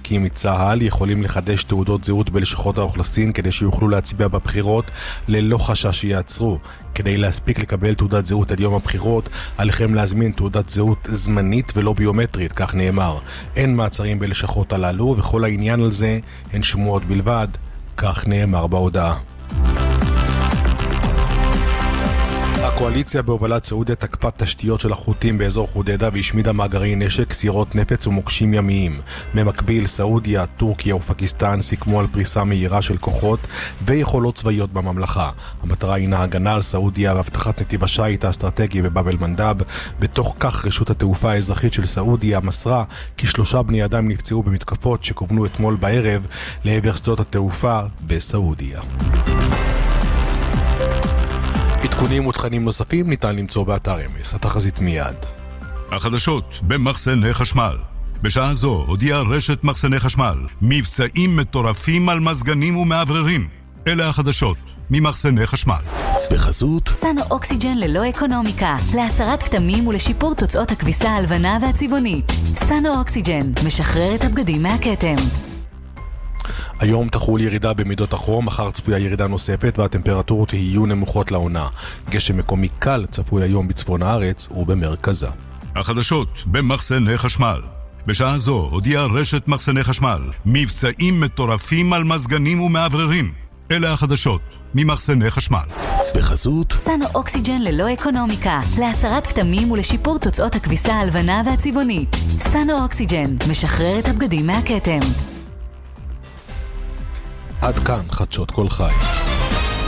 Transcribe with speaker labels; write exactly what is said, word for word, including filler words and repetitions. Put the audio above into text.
Speaker 1: ותיקים מצה"ל יכולים לחדש תעודות זהות בלשכות האוכלוסין כדי שיוכלו להצביע בבחירות ללא חשש שיעצרו. כדי להספיק לקבל תעודת זהות עד יום הבחירות, עליכם להזמין תעודת זהות זמנית ולא ביומטרית, כך נאמר. אין מעצרים בלשכות הללו, וכל העניין על זה הן שמועות בלבד, כך נאמר בהודעה. הקואליציה בהובלת סעודיה תקפה תשתיות של החות'ים באזור חודדה והשמידה מאגרי נשק, סירות נפץ ומוקשים ימיים. במקביל, סעודיה, טורקיה ופקיסטן סיכמו על פריסה מהירה של כוחות ויכולות צבאיות בממלכה. המטרה הינה הגנה על סעודיה והבטחת נתיב השיט האסטרטגי בבאב אל-מנדב. בתוך כך, רשות התעופה האזרחית של סעודיה מסרה כי שלושה בני אדם נפצעו במתקפות שכוונו אתמול בערב לעבר שדות התעופה בסעודיה. עדכונים ותכנים נוספים ניתן למצוא באתר אמס. התחזית מיד.
Speaker 2: החדשות במחסני חשמל. בשעה זו הודיעה רשת מחסני חשמל מבצעים מטורפים על מזגנים ומעבררים. אלה החדשות ממחסני חשמל.
Speaker 3: בחסות
Speaker 4: סנו אוקסיג'ן ללא אקונומיקה, להסרת כתמים ולשיפור תוצאות הכביסה הלבנה והצבעונית. סנו אוקסיג'ן משחרר את הבגדים מהכתם.
Speaker 1: היום תחול ירידה במידות החום, מחר צפויה ירידה נוספת והטמפרטורות יהיו נמוכות לעונה. גשם מקומי קל צפוי היום בצפון הארץ ובמרכזה.
Speaker 2: החדשות במחסני חשמל. בשעה זו הודיעה רשת מחסני חשמל מבצעים מטורפים על מזגנים ומעבררים. אלה החדשות ממחסני חשמל.
Speaker 3: בחסות
Speaker 4: סנו אוקסיג'ן ללא אקונומיקה, להסרת כתמים ולשיפור תוצאות הכביסה הלבנה והצבעונית. סנו אוקסיג'ן משחרר את הבגדים מהכתם.
Speaker 1: עד כאן חדשות כל חי.